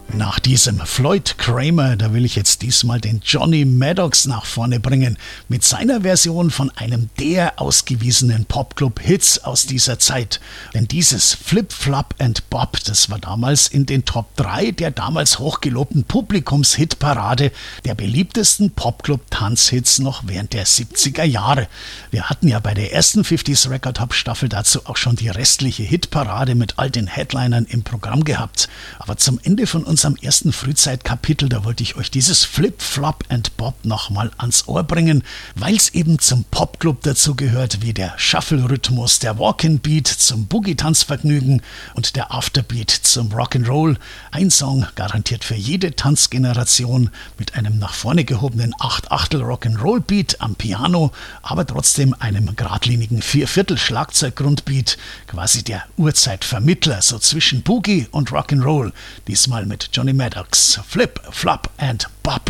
Nach diesem Floyd Kramer, da will ich jetzt diesmal den Johnny Maddox nach vorne bringen, mit seiner Version von einem der ausgewiesenen Popclub-Hits aus dieser Zeit. Denn dieses Flip, Flop and Bop, das war damals in den Top 3 der damals hochgelobten Publikumshitparade der beliebtesten Popclub-Tanzhits noch während der 70er Jahre. Wir hatten ja bei der ersten 50s Record Hop Staffel dazu auch schon die restliche Hitparade mit all den Headlinern im Programm gehabt. Aber zum Ende von unserem ersten Frühzeitkapitel, da wollte ich euch dieses Flip, Flop and Bop nochmal ans Ohr bringen, weil es eben zum Popclub dazu gehört, wie der Shuffle-Rhythmus, der Walk-in-Beat zum Boogie-Tanzvergnügen und der Afterbeat zum Rock'n'Roll. Ein Song garantiert für jede Tanzgeneration mit einem nach vorne gehobenen 8/8 Rock'n'Roll-Beat am Piano, aber trotzdem einem geradlinigen 4/4 Schlagzeuggrundbeat, quasi der Urzeitvermittler, so zwischen Boogie und Rock'n'Roll, diesmal mit Johnny Maddox, Flip, Flop and Bop.